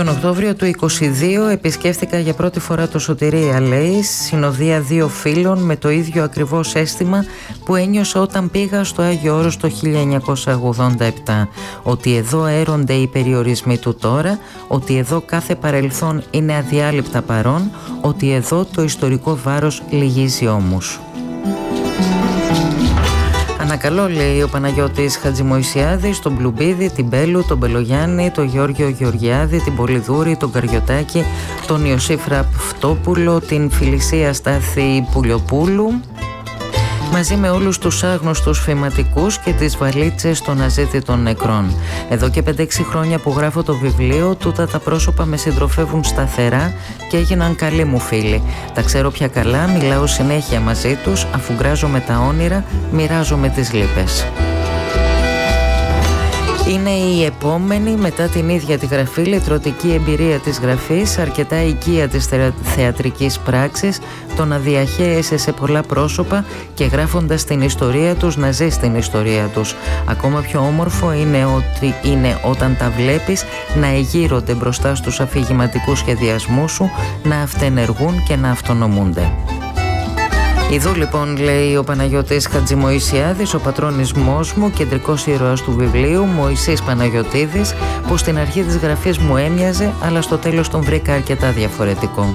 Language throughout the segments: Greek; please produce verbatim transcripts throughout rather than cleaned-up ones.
Τον Οκτώβριο του είκοσι δύο επισκέφθηκα για πρώτη φορά το Σωτηρία, λέει, συνοδεία δύο φίλων με το ίδιο ακριβώς αίσθημα που ένιωσα όταν πήγα στο Άγιο Όρος το χίλια εννιακόσια ογδόντα επτά. Ότι εδώ έρονται οι περιορισμοί του τώρα, ότι εδώ κάθε παρελθόν είναι αδιάλειπτα παρόν, ότι εδώ το ιστορικό βάρος λυγίζει ώμους. Ανακαλώ, λέει ο Παναγιώτης Χατζημοϊσιάδης, τον Πλουμπίδη, την Μπέλου, τον Μπελογιάννη, τον Γιώργιο Γεωργιάδη, την Πολυδούρη, τον Καριωτάκη, τον Ιωσήφ Ραπφτόπουλο, την Φιλισία Στάθη Πουλιοπούλου, μαζί με όλους τους άγνωστους φηματικούς και τις βαλίτσες των αζήτητων νεκρών. Εδώ και πέντε έξι χρόνια που γράφω το βιβλίο, τούτα τα πρόσωπα με συντροφεύουν σταθερά και έγιναν καλοί μου φίλοι. Τα ξέρω πια καλά, μιλάω συνέχεια μαζί τους, αφουγκράζομαι τα όνειρα, μοιράζομαι τις λύπες. Είναι η επόμενη μετά την ίδια τη γραφή λυτρωτική εμπειρία της γραφής, αρκετά οικία της θεατρικής πράξης, το να διαχέεσαι σε πολλά πρόσωπα και γράφοντας την ιστορία τους να ζεις την ιστορία τους. Ακόμα πιο όμορφο είναι ότι είναι όταν τα βλέπεις να εγείρονται μπροστά στους αφηγηματικούς σχεδιασμούς σου, να αυτενεργούν και να αυτονομούνται. Ιδού λοιπόν, λέει ο Παναγιώτης Χατζημοϊσιάδης, ο πατρόνισμός μου, κεντρικός ήρωας του βιβλίου, Μωυσής Παναγιωτίδης, που στην αρχή της γραφής μου έμοιαζε, αλλά στο τέλος τον βρήκα αρκετά διαφορετικό.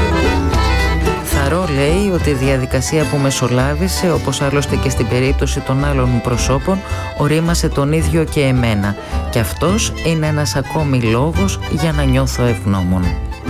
Θαρώ, λέει, ότι η διαδικασία που μεσολάβησε, όπως άλλωστε και στην περίπτωση των άλλων μου προσώπων, ορίμασε τον ίδιο και εμένα. Και αυτός είναι ένας ακόμη λόγος για να νιώθω ευγνώμων.